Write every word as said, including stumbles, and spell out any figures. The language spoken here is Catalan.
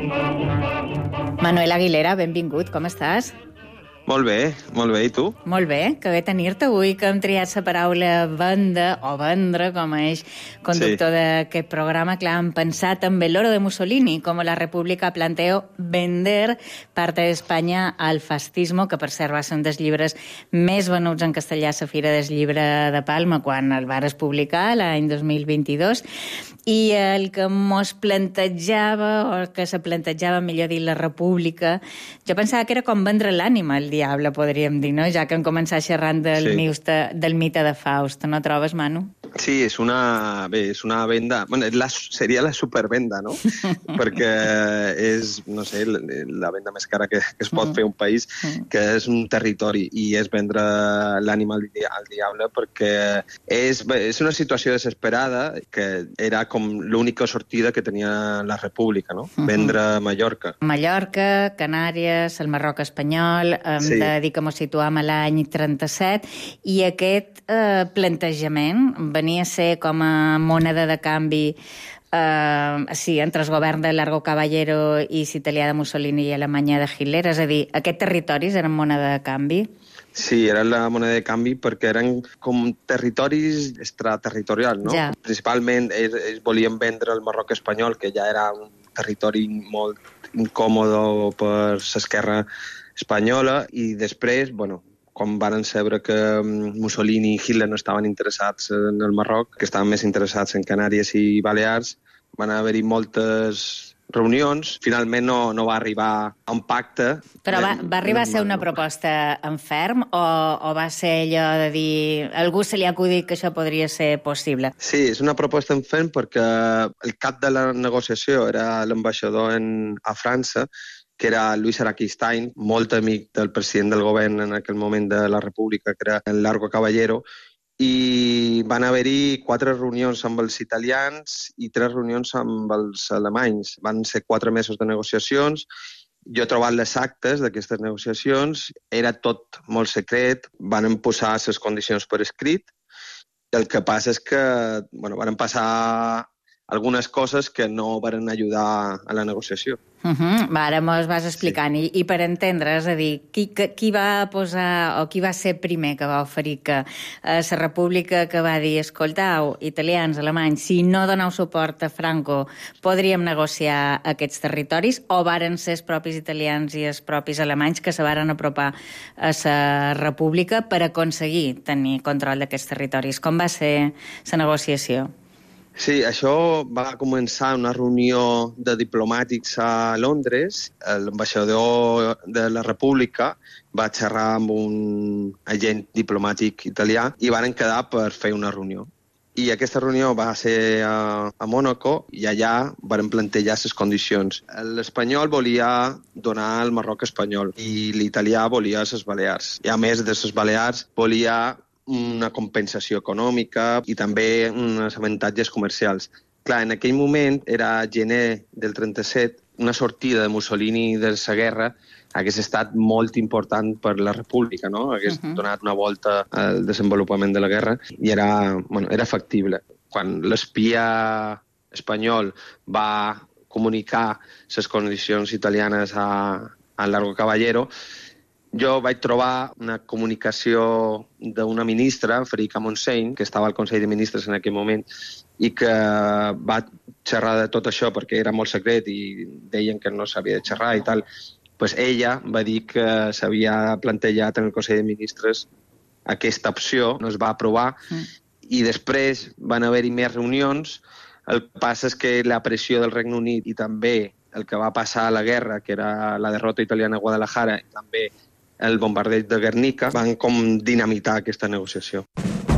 Manuel Aguilera, benvingut, com estàs? Molt bé, molt bé, i tu? Molt bé, que bé tenir-te avui, que hem triat la paraula venda, o vendre, com és conductor sí. d'aquest programa, que l'han pensat en el loro de Mussolini, com la República planteó vender parte de España al fascismo, que per cert va ser un dels llibres més venuts en castellà a la Fira del Llibre de Palma, quan el vares publicar, l'any dos mil vint-i-dos, i el que mos plantejava, o que se plantejava, millor dir, la República, jo pensava que era com vendre l'ànima al diable, podríem dir, no? Ja que hem començat xerrant del, sí. mite, del mite de Faust. No trobes, Manu? Sí, és una, bé, és una venda... Bueno, la, seria la supervenda, no? Perquè és, no sé, la, la venda més cara que, que es pot mm. fer un país, mm. que és un territori, i és vendre l'ànima al, al diable, perquè és, bé, és una situació desesperada que era com l'única sortida que tenia la República, no? Mm-hmm. Vendre Mallorca. Mallorca, Canàries, el Marroc espanyol... Hem sí. de dir que ens situam a l'any trenta-set, i aquest eh, plantejament venia a ser com a moneda de canvi eh, sí, entre el govern de Largo Caballero i l'italià de Mussolini i Alemanya de Hitler, és a dir, aquests territoris eren moneda de canvi? Sí, era la moneda de canvi perquè eren com territoris extraterritorials, no? Ja. Principalment ells, ells volien vendre el Marroc espanyol, que ja era un territori molt incòmode per l'esquerra espanyola, i després, bueno, quan van saber que Mussolini i Hitler no estaven interessats en el Marroc, que estaven més interessats en Canàries i Balears, van haver-hi moltes reunions. Finalment no, no va arribar a un pacte. Però va, va arribar a ser una proposta en ferm o, o va ser allò de dir... Algú se li ha acudit que això podria ser possible? Sí, és una proposta en ferm perquè el cap de la negociació era l'ambaixador en, a França, que era Luis Araquistain, molt amic del president del govern en aquell moment de la República, que era el Largo Caballero, i van haver-hi quatre reunions amb els italians i tres reunions amb els alemanys. Van ser quatre mesos de negociacions. Jo he trobat les actes d'aquestes negociacions, era tot molt secret, van posar les condicions per escrit. El que passa és que bueno, van passar algunes coses que no van ajudar a la negociació. Uh-huh. Va, ara mos vas explicant. Sí. I, I per entendre, és a dir, qui, qui va posar o qui va ser primer que va oferir que eh, la República que va dir, escoltau, italians, alemanys, si no doneu suport a Franco, podríem negociar aquests territoris, o varen ser els propis italians i els propis alemanys que se varen apropar a la República per aconseguir tenir control d'aquests territoris? Com va ser la negociació? Sí, això va començar una reunió de diplomàtics a Londres. L'ambaixador de la República va xerrar amb un agent diplomàtic italià i van quedar per fer una reunió. I aquesta reunió va ser a, a Mònaco i allà van plantejar les condicions. L'espanyol volia donar el Marroc espanyol i l'italià volia les Balears. I a més de les Balears volia una compensació econòmica i també uns avantatges comercials. Clar, en aquell moment, era gener del trenta-set, una sortida de Mussolini de la guerra hagués estat molt important per la República, no? Hagués uh-huh. donat una volta al desenvolupament de la guerra i era, bueno, era factible. Quan l'espia espanyol va comunicar les condicions italianes a, a Largo Caballero, jo vaig trobar una comunicació d'una ministra, Frederica Montseny, que estava al Consell de Ministres en aquell moment, i que va xerrar de tot això perquè era molt secret i deien que no s'havia de xerrar i tal. Pues ella va dir que s'havia plantejat en el Consell de Ministres aquesta opció, no es va aprovar, mm. i després van haver-hi més reunions. El que passa és que la pressió del Regne Unit i també el que va passar a la guerra, que era la derrota italiana a Guadalajara, i també el bombardeig de Guernica, van com dinamitar aquesta negociació.